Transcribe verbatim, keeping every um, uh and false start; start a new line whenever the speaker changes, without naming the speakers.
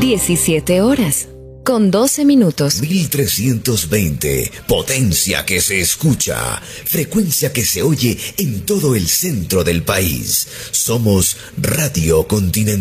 diecisiete horas, con doce minutos.
mil trescientos veinte, potencia que se escucha, frecuencia que se oye en todo el centro del país. Somos Radio Continental.